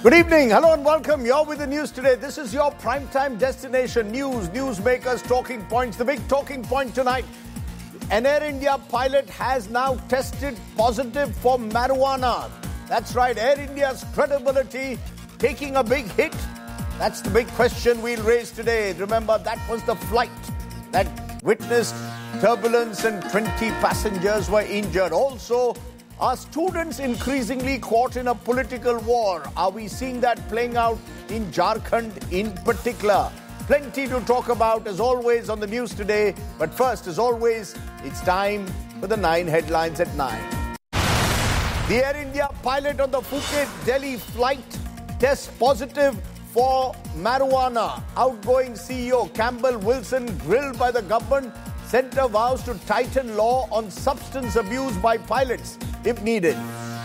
Good evening. Hello and welcome. You're with the news today. This is your primetime destination. News, newsmakers, talking points. The big talking point tonight. An Air India pilot has now tested positive for marijuana. That's right. Air India's credibility taking a big hit. That's the big question we'll raise today. Remember, that was the flight that witnessed turbulence and 20 passengers were injured. Also, are students increasingly caught in a political war? Are we seeing that playing out in Jharkhand in particular? Plenty to talk about as always on the news today. But first, as always, it's time for the 9 headlines at 9. The Air India pilot on the Phuket-Delhi flight tests positive for marijuana. Outgoing CEO Campbell Wilson grilled by the government. Centre vows to tighten law on substance abuse by pilots if needed.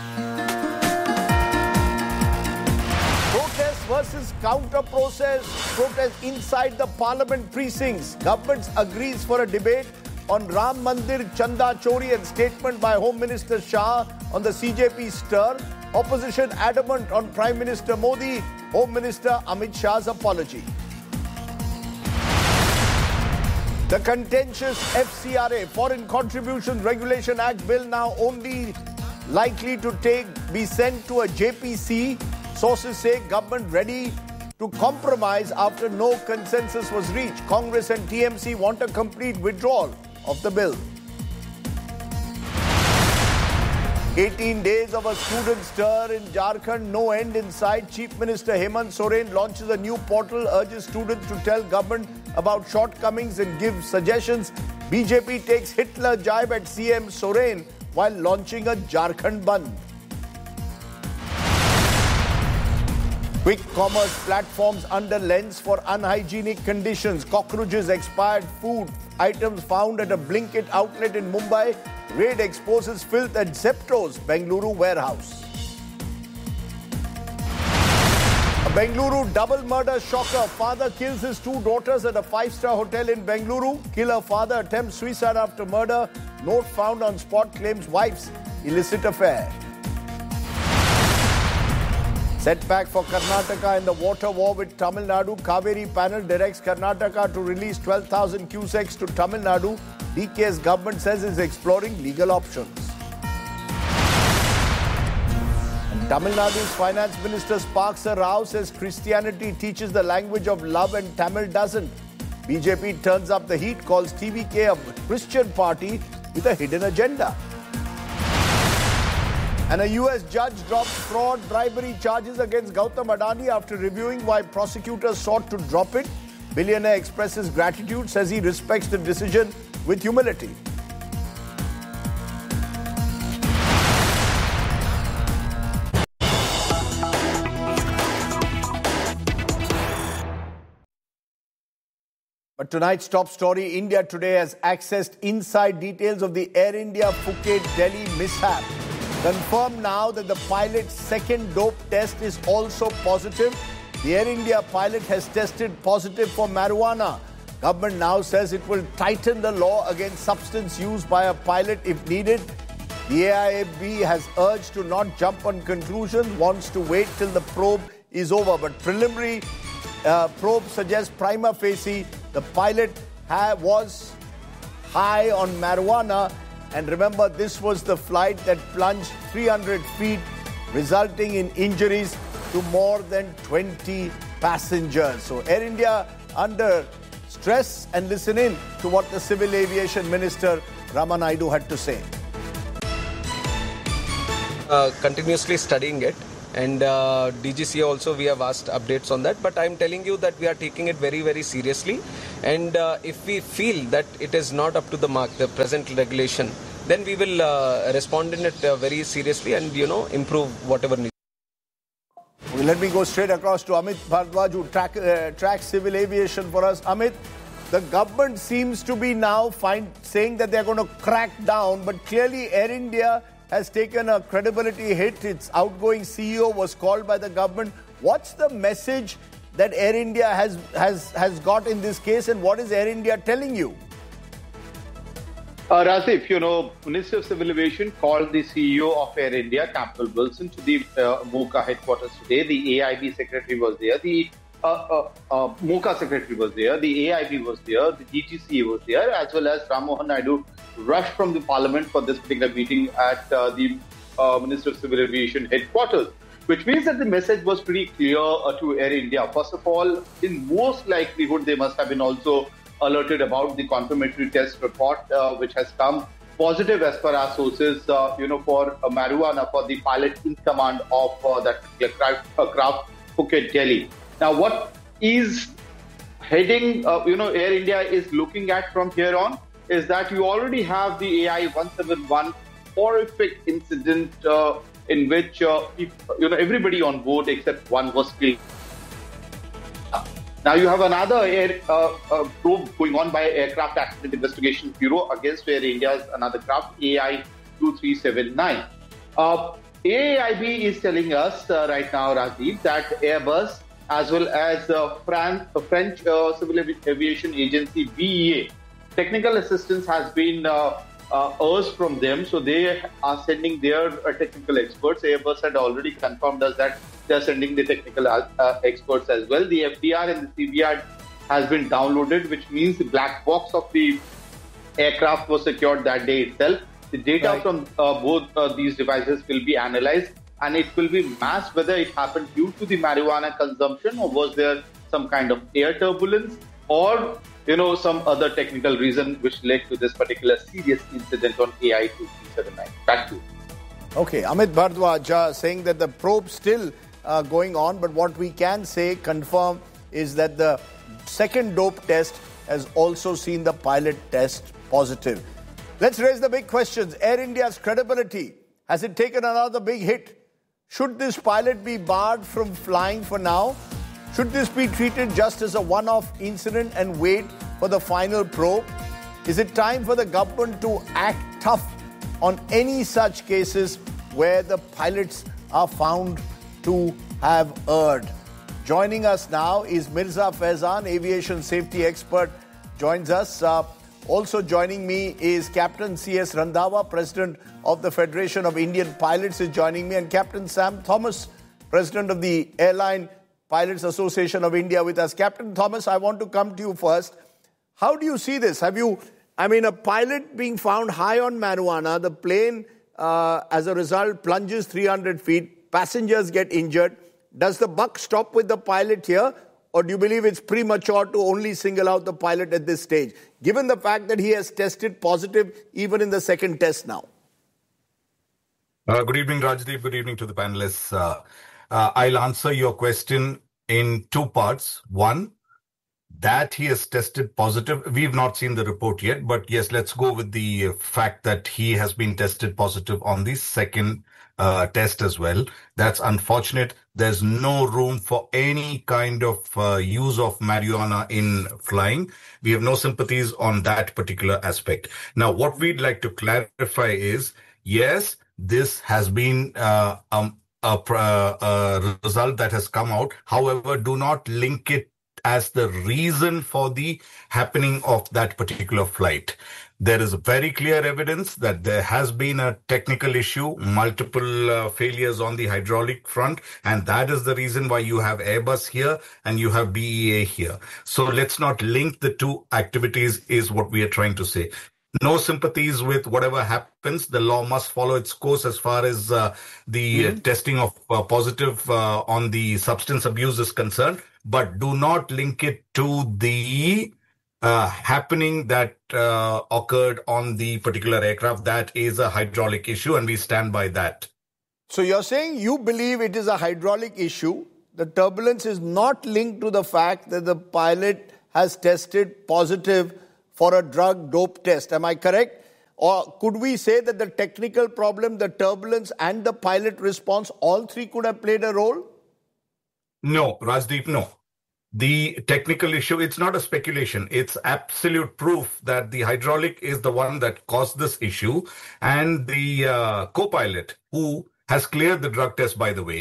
Protest versus protest inside the parliament precincts. Government agrees for a debate on Ram Mandir Chanda Chori and statement by Home Minister Shah on the CJP stir. Opposition adamant on Prime Minister Modi. Home Minister Amit Shah's apology. The contentious FCRA, Foreign Contributions Regulation Act bill, now only likely to be sent to a JPC. Sources say government ready to compromise after no consensus was reached. Congress and TMC want a complete withdrawal of the bill. 18 days of a student stir in Jharkhand, no end in sight. Chief Minister Hemant Soren launches a new portal, urges students to tell government about shortcomings and give suggestions. BJP takes Hitler jibe at CM Soren while launching a Jharkhand Bandh. Quick commerce platforms under lens for unhygienic conditions. Cockroaches, expired food items found at a Blinkit outlet in Mumbai. Raid exposes filth at Zepto's Bengaluru warehouse. A Bengaluru double murder shocker. Father kills his 2 daughters at a 5-star hotel in Bengaluru. Killer father attempts suicide after murder. Note found on spot claims wife's illicit affair. Setback for Karnataka in the water war with Tamil Nadu. Kaveri panel directs Karnataka to release 12,000 cusecs to Tamil Nadu. DK's government says it's exploring legal options. And Tamil Nadu's Finance Minister Sparksa Rao says Christianity teaches the language of love and Tamil doesn't. BJP turns up the heat, calls TVK a Christian party with a hidden agenda. And a US judge dropped fraud bribery charges against Gautam Adani after reviewing why prosecutors sought to drop it. Billionaire expresses gratitude, says he respects the decision with humility. But tonight's top story, India Today has accessed inside details of the Air India Phuket-Delhi mishap. Confirmed now that the pilot's second dope test is also positive. The Air India pilot has tested positive for marijuana. Government now says it will tighten the law against substance use by a pilot if needed. The AIAB has urged to not jump on conclusions, wants to wait till the probe is over. But preliminary probe suggests prima facie the pilot was high on marijuana. And remember, this was the flight that plunged 300 feet, resulting in injuries to more than 20 passengers. So Air India under stress, and listen in to what the Civil Aviation Minister Ramanaidu had to say. Continuously studying it, and DGCA also we have asked updates on that, but I am telling you that we are taking it very, very seriously, and if we feel that it is not up to the mark, the present regulation, then we will respond in it very seriously and improve whatever needs. Well, let me go straight across to Amit Bhardwaj, who tracks civil aviation for us. Amit, the government seems to be now saying that they're going to crack down, but clearly Air India has taken a credibility hit. Its outgoing CEO was called by the government. What's the message that Air India has got in this case, and what is Air India telling you? Rasif, Minister of Civil Aviation called the CEO of Air India, Campbell Wilson, to the MOCA headquarters today. The AIB secretary was there. The MOCA secretary was there. The AIB was there. The DGCA was there, as well as Ram Mohan Naidu rushed from the parliament for this particular meeting at the Minister of Civil Aviation headquarters, which means that the message was pretty clear to Air India. First of all, in most likelihood, they must have been also alerted about the confirmatory test report, which has come positive as per our sources, for marijuana for the pilot in command of that craft, Phuket, Delhi. Now, what is heading, Air India is looking at from here on is that you already have the AI 171 horrific incident in which, everybody on board except one was killed. Now you have another probe going on by Aircraft Accident Investigation Bureau against Air India's another craft, AI 2379. AIB is telling us right now, Rajiv, that Airbus as well as French Civil Aviation Agency, BEA, technical assistance has been urged from them. So they are sending their technical experts. Airbus had already confirmed us that they are sending the technical experts as well. The FDR and the CVR has been downloaded, which means the black box of the aircraft was secured that day itself. The data from both these devices will be analyzed, and it will be masked whether it happened due to the marijuana consumption or was there some kind of air turbulence or some other technical reason which led to this particular serious incident on AI 2379. Back to you. Okay, Amit Bhardwaj saying that the probe still going on, but what we can say, confirm, is that the second dope test has also seen the pilot test positive. Let's raise the big questions. Air India's credibility, has it taken another big hit? Should this pilot be barred from flying for now? Should this be treated just as a one-off incident and wait for the final probe? Is it time for the government to act tough on any such cases where the pilots are found to have erred? Joining us now is Mirza Faizan, aviation safety expert, joins us. Also joining me is Captain C.S. Randhawa, President of the Federation of Indian Pilots is joining me, and Captain Sam Thomas, President of the Airline Pilots Association of India with us. Captain Thomas, I want to come to you first. How do you see this? A pilot being found high on marijuana, the plane, as a result, plunges 300 feet, passengers get injured. Does the buck stop with the pilot here, or do you believe it's premature to only single out the pilot at this stage, given the fact that he has tested positive even in the second test now? Good evening, Rajdeep. Good evening to the panelists. I'll answer your question in two parts. One, that he has tested positive. We've not seen the report yet, but yes, let's go with the fact that he has been tested positive on the second test as well. That's unfortunate. There's no room for any kind of use of marijuana in flying. We have no sympathies on that particular aspect. Now, what we'd like to clarify is, yes, this has been a result that has come out. However, do not link it as the reason for the happening of that particular flight. There is very clear evidence that there has been a technical issue, multiple failures on the hydraulic front, and that is the reason why you have Airbus here and you have BEA here. So let's not link the two activities is what we are trying to say. No sympathies with whatever happens. The law must follow its course as far as the testing of positive on the substance abuse is concerned. But do not link it to the happening that occurred on the particular aircraft. That is a hydraulic issue, and we stand by that. So you're saying you believe it is a hydraulic issue. The turbulence is not linked to the fact that the pilot has tested positive for a drug dope test. Am I correct? Or could we say that the technical problem, the turbulence, and the pilot response, all three could have played a role? No, Rajdeep, no. The technical issue, it's not a speculation. It's absolute proof that the hydraulic is the one that caused this issue. And the co-pilot, who has cleared the drug test, by the way,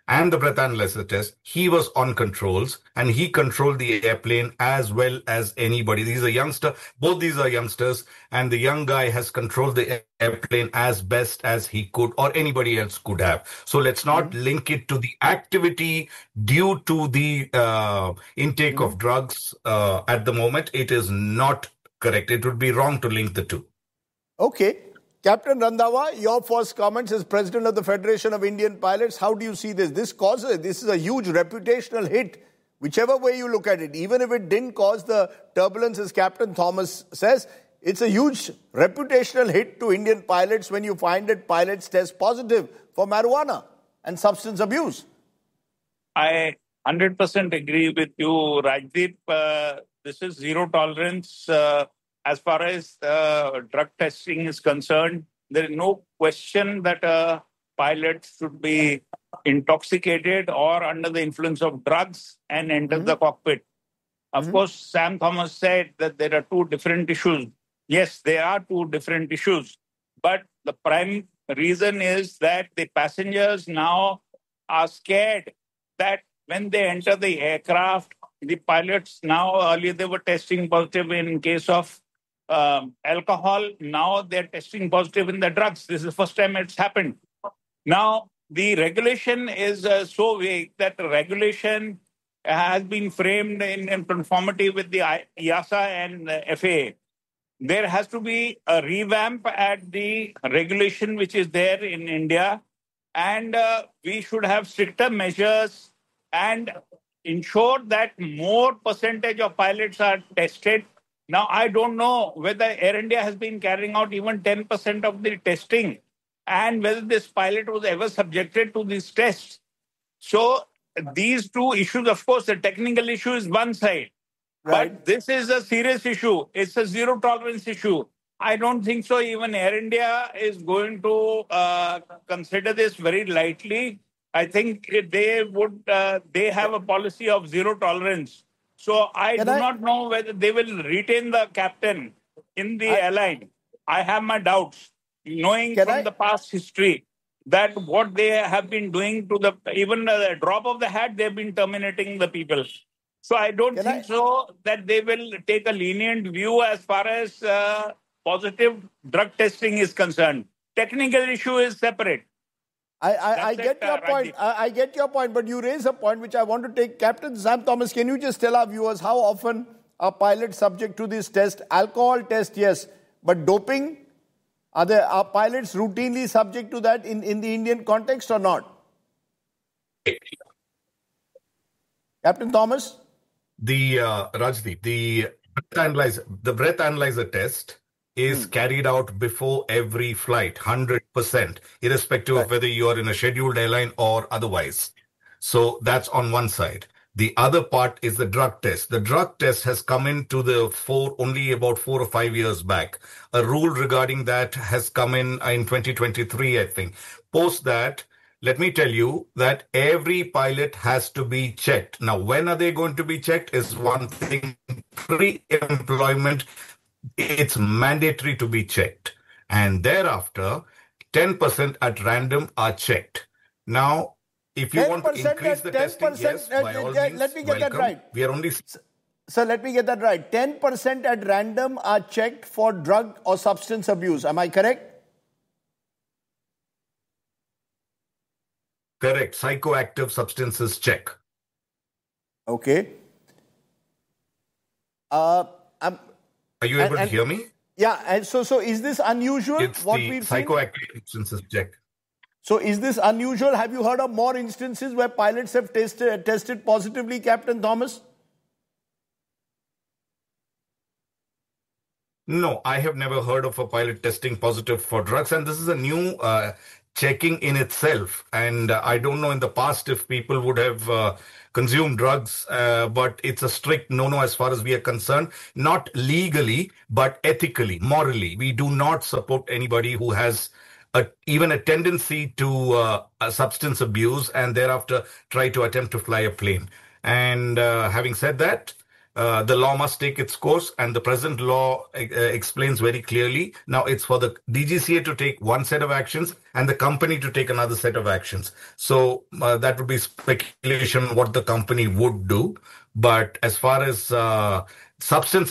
and the breath analyzer test, he was on controls and he controlled the airplane as well as anybody. Both these are youngsters, and the young guy has controlled the airplane as best as he could or anybody else could have. So let's not link it to the activity due to the intake of drugs at the moment. It is not correct. It would be wrong to link the two. Okay. Captain Randhawa, your first comments as President of the Federation of Indian Pilots. How do you see this? This is a huge reputational hit, whichever way you look at it. Even if it didn't cause the turbulence, as Captain Thomas says, it's a huge reputational hit to Indian pilots when you find that pilots test positive for marijuana and substance abuse. I 100% agree with you, Rajdeep. This is zero tolerance. As far as drug testing is concerned, there is no question that a pilot should be intoxicated or under the influence of drugs and enter the cockpit. Of course, Sam Thomas said that there are two different issues. Yes, there are two different issues. But the prime reason is that the passengers now are scared that when they enter the aircraft, the pilots now, earlier they were testing positive in case of alcohol. Now they're testing positive in the drugs. This is the first time it's happened. Now, the regulation is so vague that the regulation has been framed in conformity with the EASA and the FAA. There has to be a revamp at the regulation which is there in India, and we should have stricter measures and ensure that more percentage of pilots are tested. Now, I don't know whether Air India has been carrying out even 10% of the testing and whether this pilot was ever subjected to these tests. So these two issues, of course, the technical issue is one side. Right. But this is a serious issue. It's a zero tolerance issue. I don't think so. Even Air India is going to consider this very lightly. I think they have a policy of zero tolerance. So I do not know whether they will retain the captain in the airline. I have my doubts, knowing from the past history that what they have been doing to even the drop of the hat, they've been terminating the people. So I don't think so that they will take a lenient view as far as positive drug testing is concerned. Technical issue is separate. I get your point. I get your point, but you raise a point which I want to take. Captain Sam Thomas, can you just tell our viewers how often are pilots subject to this test? Alcohol test, yes, but doping, are pilots routinely subject to that in the Indian context or not? Captain Thomas? Rajdeep, the breath analyzer test is carried out before every flight, 100%, irrespective of whether you are in a scheduled airline or otherwise. So that's on one side. The other part is the drug test. The drug test has come into the fore only about 4 or 5 years back. A rule regarding that has come in 2023, I think. Post that, let me tell you that every pilot has to be checked. Now, when are they going to be checked is one thing. Pre-employment, it's mandatory to be checked. And thereafter, 10% at random are checked. Now, if you want to increase the testing, yes, by all means, let me get that right. We are only... Sir, let me get that right. 10% at random are checked for drug or substance abuse. Am I correct? Correct. Psychoactive substances check. Okay. Are you able to hear me? Yeah. And so is this unusual? It's what the we've psychoactive substances check. So is this unusual? Have you heard of more instances where pilots have tested positively, Captain Thomas? No, I have never heard of a pilot testing positive for drugs. And this is a new checking in itself. And I don't know in the past if people would have consumed drugs, but it's a strict no-no as far as we are concerned. Not legally, but ethically, morally. We do not support anybody who has even a tendency to substance abuse and thereafter try to attempt to fly a plane. And having said that, the law must take its course, and the present law explains very clearly. Now it's for the DGCA to take one set of actions and the company to take another set of actions. So that would be speculation what the company would do. But as far as substance